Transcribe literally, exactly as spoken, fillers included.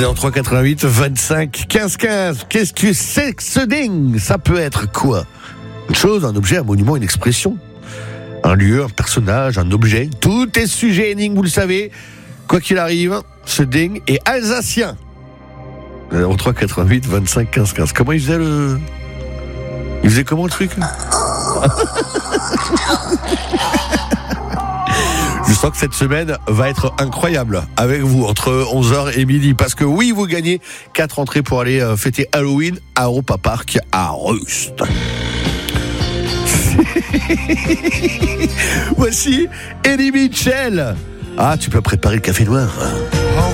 zéro trois quatre-vingt-huit vingt-cinq quinze quinze. Qu'est-ce que c'est que ce ding? Ça peut être quoi? Une chose, un objet, un monument, une expression. Un lieu, un personnage, un objet. Tout est sujet énigme, vous le savez. Quoi qu'il arrive, ce ding est alsacien. zéro trois quatre-vingt-huit vingt-cinq quinze quinze. Comment il faisait le... Il faisait comment le truc? Je sens que cette semaine va être incroyable avec vous entre onze heures et midi. Parce que oui, vous gagnez quatre entrées pour aller fêter Halloween à Europa Park à Rust. Voici Eddie Mitchell. Ah, tu peux préparer le café noir.